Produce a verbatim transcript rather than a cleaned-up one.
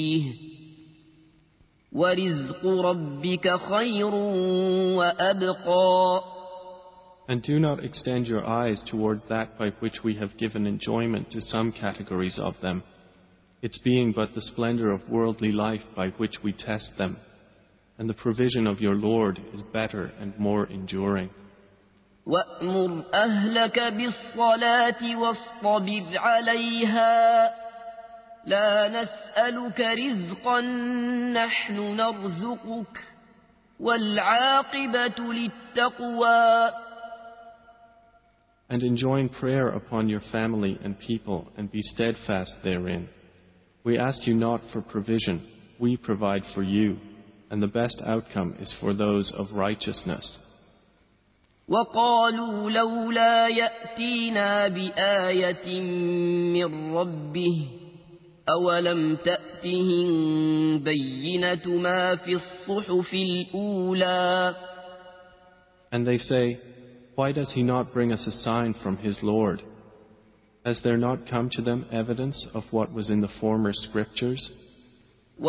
وَرِزْقُ رَبِّكَ خَيْرٌ وَأَبْقَى. And do not extend your eyes toward that by which we have given enjoyment to some categories of them, its being but the splendor of worldly life by which we test them, and the provision of your Lord is better and more enduring. وَأْمُرْ أَهْلَكَ بِالصَّلَاةِ وَاصْطَبِرْ عَلَيْهَا لَا نَسْأَلُكَ رِزْقًا نَحْنُ نَرْزُقُكَ وَالْعَاقِبَةُ لِلتَّقْوَى. And enjoin prayer upon your family and people, and be steadfast therein. We ask you not for provision, we provide for you, and the best outcome is for those of righteousness. وَقَالُوا لَوْلَا يَأْتِينَا بِآيَةٍ مِّن رَّبِّهِ أَوَلَمْ تَأْتِهِم بَيِّنَةُ مَا فِي الصُّحُفِ الْأُولَى. And they say, why does he not bring us a sign from his Lord? Has there not come to them evidence of what was in the former scriptures?